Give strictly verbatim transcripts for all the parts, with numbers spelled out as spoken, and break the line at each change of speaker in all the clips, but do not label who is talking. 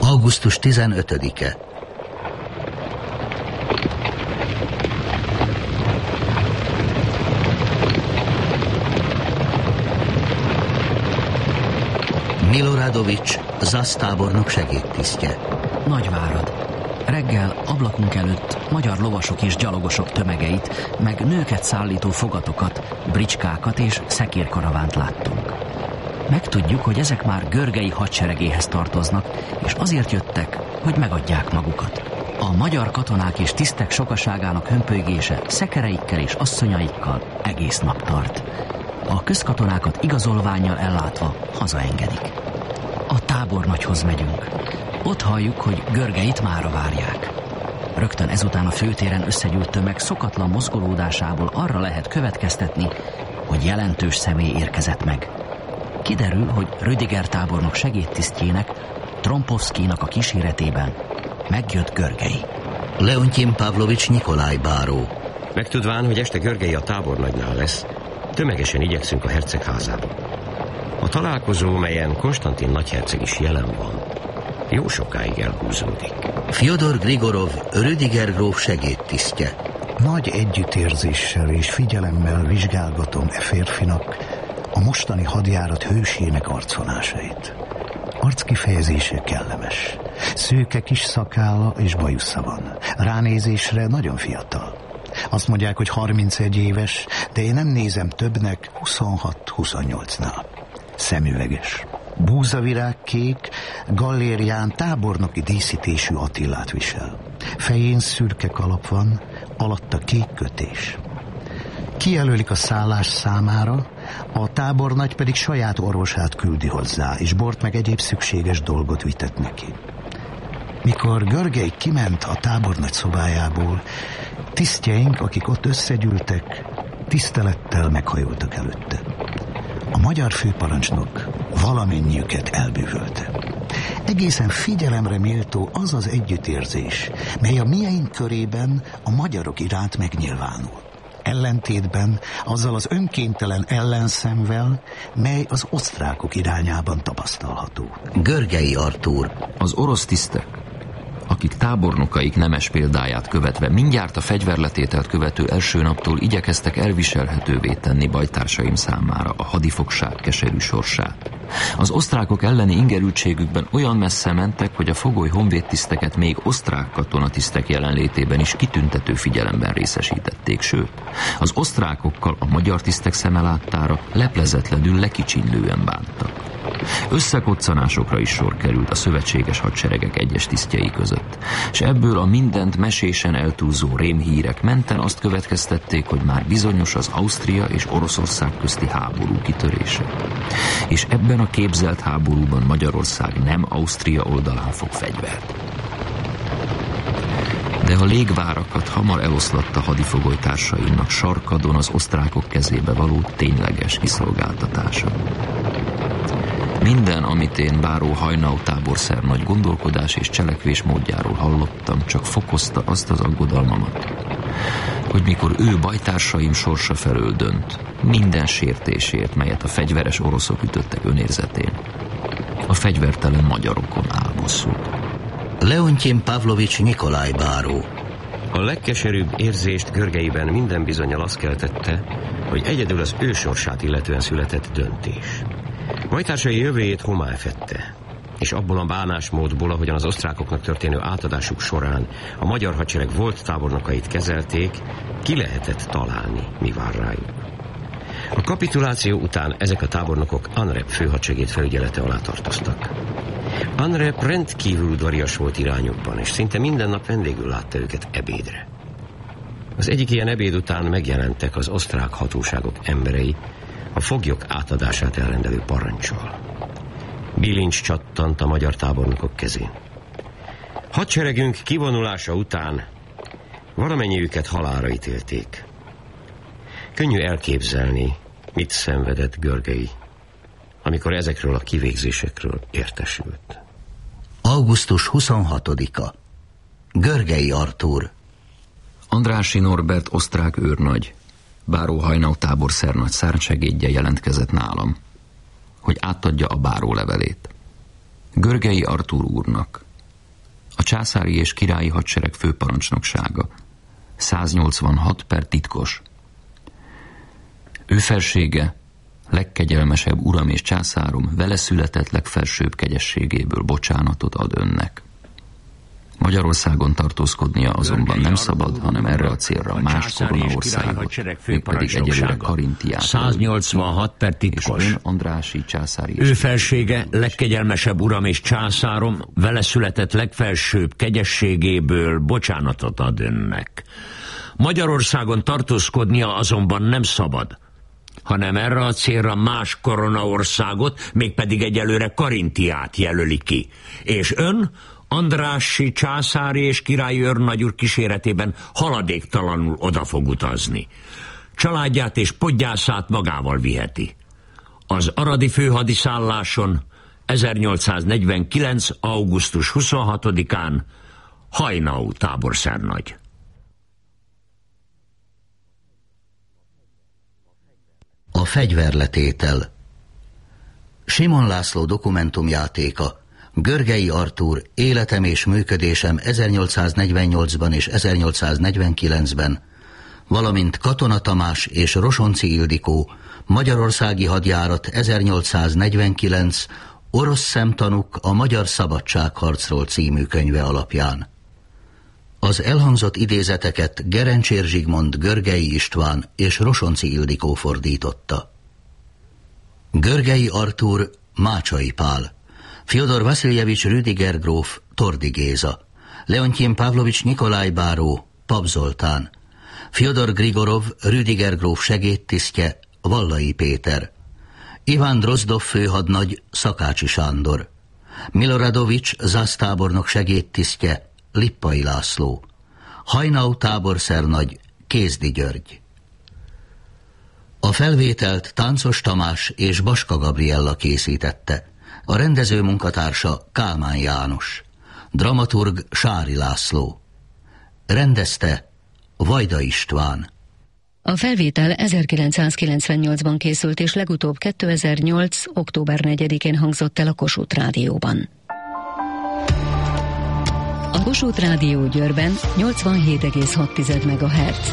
augusztus tizenötödike. Miloradovics, Zasz tábornok segédtisztje.
Nagyvárad. Reggel ablakunk előtt magyar lovasok és gyalogosok tömegeit, meg nőket szállító fogatokat, bricskákat és szekérkaravánt láttunk. Megtudjuk, hogy ezek már Görgei hadseregéhez tartoznak, és azért jöttek, hogy megadják magukat. A magyar katonák és tisztek sokaságának hömpölygése szekereikkel és asszonyaikkal egész nap tart. A közkatonákat igazolvánnyal ellátva hazaengedik. A tábornagyhoz megyünk. Ott halljuk, hogy Görgeit mára várják. Rögtön ezután a főtéren összegyűlt tömeg szokatlan mozgolódásából arra lehet következtetni, hogy jelentős személy érkezett meg. Kiderül, hogy Rüdiger tábornok segédtisztjének, Trompovszkinak a kíséretében megjött Görgei.
Leontyin Pavlovics Nikolaj báró.
Megtudván, hogy este Görgei a tábornagynál lesz, tömegesen igyekszünk a herceg házába. A találkozó, melyen Konstantin nagyherceg is jelen van, jó sokáig elhúzódik.
Fjodor Grigorov, Rüdiger gróf segédtisztje.
Nagy együttérzéssel és figyelemmel vizsgálgatom e férfinak a mostani hadjárat hősének arcvonásait. Arckifejezése kellemes. Szőke kis szakálla és bajusza van. Ránézésre nagyon fiatal. Azt mondják, hogy harmincegy éves, de én nem nézem többnek huszonhat-huszonnyolcnál. Szemüveges. Búzavirág kék, gallérián tábornoki díszítésű Attillát visel. Fején szürke kalap van, alatta kék kötés. Kijelölik a szállás számára, a tábornagy pedig saját orvosát küldi hozzá, és bort meg egyéb szükséges dolgot vitet neki. Mikor Görgei kiment a tábornagy szobájából, tisztjeink, akik ott összegyűltek, tisztelettel meghajoltak előtte. A magyar főparancsnok valamennyiüket elbűvölte. Egészen figyelemre méltó az az együttérzés, mely a mieink körében a magyarok iránt megnyilvánul. Ellentétben azzal az önkéntelen ellenszemvel, mely az osztrákok irányában tapasztalható.
Görgei Artúr.
Az orosz tisztek, akik tábornokaik nemes példáját követve mindjárt a fegyverletételt követő első naptól igyekeztek elviselhetővé tenni bajtársaim számára a hadifogság keserű sorsát. Az osztrákok elleni ingerültségükben olyan messze mentek, hogy a fogoly honvédtiszteket még osztrák katonatisztek jelenlétében is kitüntető figyelemben részesítették, sőt, az osztrákokkal a magyar tisztek szeme láttára leplezetlenül lekicsinlően bántak. Összekoccanásokra is sor került a szövetséges hadseregek egyes tisztjei között, és ebből a mindent mesésen eltúlzó rémhírek menten azt következtették, hogy már bizonyos az Ausztria és Oroszország közti háború kitörése. És ebben a képzelt háborúban Magyarország nem Ausztria oldalán fog fegyvert. De a légvárakat hamar eloszlatta hadifogolytársainak sarkadon az osztrákok kezébe való tényleges kiszolgáltatása. Minden, amit én báró Hajnau táborszer nagy gondolkodás és cselekvés módjáról hallottam, csak fokozta azt az aggodalmamat, hogy mikor ő bajtársaim sorsa felől dönt, minden sértésért, melyet a fegyveres oroszok ütöttek önérzetén, a fegyvertelen magyarokon áll bosszút.
Leontyin Pavlovics Nikolaj báró.
A legkeserűbb érzést Görgeiben minden bizonnyal azt keltette, hogy egyedül az ő sorsát illetően született döntés. Bajtársai jövőjét homály fedte, és abból a bánásmódból, ahogyan az osztrákoknak történő átadásuk során a magyar hadsereg volt tábornokait kezelték, ki lehetett találni, mi vár rájuk. A kapituláció után ezek a tábornokok Anrep főhadsegéd felügyelete alá tartoztak. Anrep rendkívül udvarias volt irányukban, és szinte minden nap vendégül látta őket ebédre. Az egyik ilyen ebéd után megjelentek az osztrák hatóságok emberei, a foglyok átadását elrendelő parancsal. Bilincs csattant a magyar tábornokok kezén. Hadseregünk kivonulása után valamennyiüket halálra ítélték. Könnyű elképzelni, mit szenvedett Görgei, amikor ezekről a kivégzésekről értesült.
augusztus huszonhatodika. Görgei Artúr.
Andrássy Norbert osztrák őrnagy, báró Hajnau táborszernagy szárnysegédje jelentkezett nálam, hogy átadja a báró levelét. Görgei Artúr úrnak, császári és királyi hadsereg főparancsnoksága. száznyolcvanhat per titkos. Ő felsége, legkegyelmesebb uram és császárom, vele született legfelsőbb kegyességéből bocsánatot ad önnek. Magyarországon tartózkodnia azonban nem szabad, hanem erre a célra más koronaországot, mégpedig egyelőre Karintiát.
száznyolcvanhat per titkos.
És ön Andrássy császári.
Ő felsége, legkegyelmesebb uram és császárom, vele született legfelsőbb kegyességéből bocsánatot ad önnek. Magyarországon tartózkodnia azonban nem szabad, hanem erre a célra más koronaországot, mégpedig egyelőre Karintiát jelöli ki. És ön Andrássy császári és királyi őrnagyúr kíséretében haladéktalanul oda fog utazni. Családját és podgyászát magával viheti. Az aradi főhadiszálláson ezernyolcszáznegyvenkilenc. augusztus huszonhatodikán Haynau táborszernagy.
A fegyverletétel. Simon László dokumentumjátéka. Görgei Artúr, Életem és működésem ezernyolcszáznegyvennyolcban és ezernyolcszáznegyvenkilencben, valamint Katona Tamás és Rosonci Ildikó, Magyarországi hadjárat ezernyolcszáznegyvenkilenc, orosz szemtanúk a Magyar Szabadságharcról című könyve alapján. Az elhangzott idézeteket Gerencsér Zsigmond, Görgei István és Rosonci Ildikó fordította. Görgei Artúr, Mácsai Pál, Fjodor Vasiljevics Rüdiger gróf, Tordi Géza, Leontyin Pavlovics Nyikolaj báró, Pap Zoltán, Fjodor Grigorov Rüdiger gróf segédtisztje, Vallai Péter, Iván Drozdov főhadnagy, Szakácsi Sándor, Miloradovics zásztábornok segédtisztje, Lippai László, Haynau táborszernagy, Kézdi György. A felvételt Táncos Tamás és Baska Gabriella készítette. A rendező munkatársa Kálmán János. Dramaturg Sári László. Rendezte Vajda István.
A felvétel ezerkilencszázkilencvennyolcban készült, és legutóbb kétezer-nyolc. október negyedikén hangzott el a Kossuth Rádióban. A Kossuth Rádió Győrben nyolcvanhét egész hat megahertz.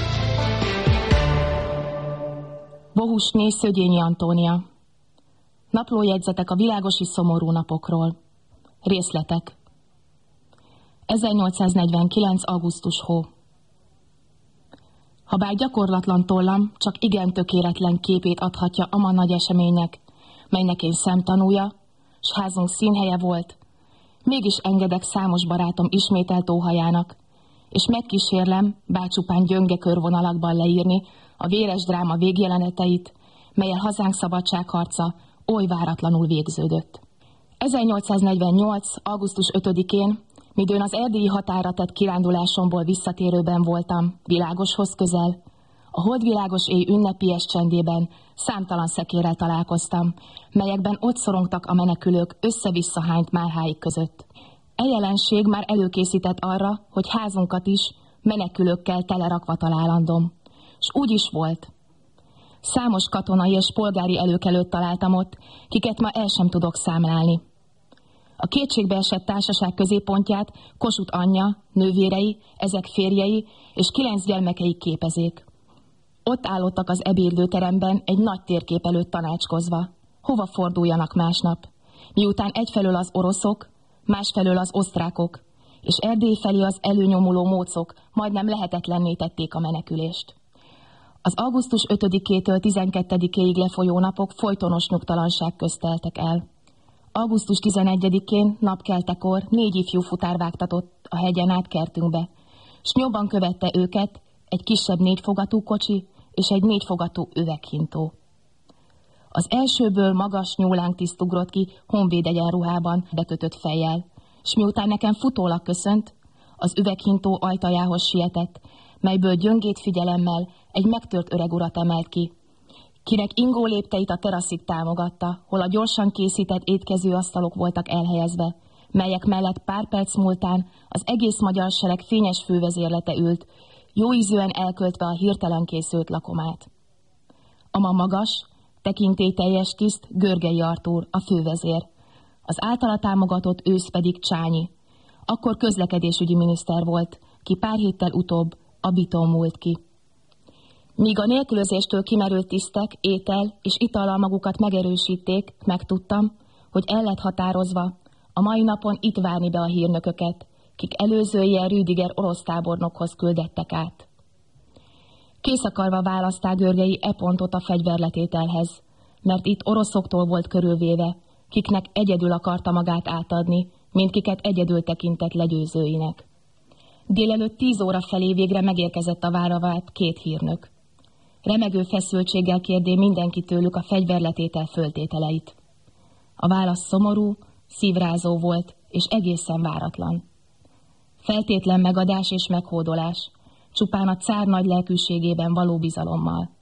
Bohusné Szögyényi Antónia. Naplójegyzetek a világosi szomorú napokról. Részletek. ezernyolcszáznegyvenkilenc. augusztus hó. Habár gyakorlatlan tollam csak igen tökéletlen képét adhatja ama nagy eseménynek, melynek én szemtanúja, s házunk színhelye volt, mégis engedek számos barátom ismételt óhajának, és megkísérlem, bár csupán gyönge körvonalakban leírni a véres dráma végjeleneteit, melyel hazánk szabadságharca oly váratlanul végződött. ezernyolcszáznegyvennyolc. augusztus ötödikén, midőn az erdélyi határra tett kirándulásomból visszatérőben voltam, világoshoz közel, a holdvilágos éj ünnepélyes csendében számtalan szekérrel találkoztam, melyekben ott szorongtak a menekülők össze-vissza hányt málháik között. E jelenség már előkészített arra, hogy házunkat is menekülőkkel telerakva találandom. S úgy is volt. Számos katonai és polgári előkelőt találtam ott, kiket ma el sem tudok számlálni. A kétségbeesett társaság középpontját Kossuth anyja, nővérei, ezek férjei és kilenc gyermekei képezék. Ott állottak az ebédlőteremben egy nagy térkép előtt tanácskozva. Hova forduljanak másnap? Miután egyfelől az oroszok, másfelől az osztrákok, és Erdély felé az előnyomuló mócok majdnem lehetetlenné tették a menekülést. Az augusztus ötödikétől tizenkettedikéig lefolyó napok folytonos nyugtalanság közt teltek el. augusztus tizenegyedikén napkeltekor négy ifjú futár vágtatott a hegyen át kertünkbe, s nyomban követte őket egy kisebb négyfogatú kocsi és egy négyfogatú üveghintó. Az elsőből magas nyúlánk-tiszt ugrott ki honvéd egyenruhában bekötött fejjel, s miután nekem futólag köszönt, az üveghintó ajtajához sietett, melyből gyöngét figyelemmel egy megtört öreg urat emelt ki, kinek ingó lépteit a teraszig támogatta, hol a gyorsan készített étkezőasztalok voltak elhelyezve, melyek mellett pár perc múltán az egész magyar sereg fényes fővezérlete ült, jóízűen elköltve a hirtelen készült lakomát. Ama magas, tekintélyteljes tiszt Görgei Artúr, a fővezér, az általa támogatott ősz pedig Csányi, Akkor közlekedésügyi miniszter volt, ki pár héttel utóbb Abitón múlt ki. Míg a nélkülözéstől kimerült tisztek étel és itallal magukat megerősíték, megtudtam, hogy el lett határozva a mai napon itt várni be a hírnököket, kik előző éjjel Rüdiger orosz tábornokhoz küldettek át. Kész akarva választák Görgei e pontot a fegyverletételhez, mert itt oroszoktól volt körülvéve, kiknek egyedül akarta magát átadni, mindkiket egyedül tekintett legyőzőinek. Délelőtt tíz óra felé végre megérkezett a várra várt két hírnök. Remegő feszültséggel kérdé mindenki tőlük a fegyverletétel föltételeit. A válasz szomorú, szívrázó volt, és egészen váratlan. Feltétlen megadás és meghódolás, csupán a cár nagy lelkűségében való bizalommal.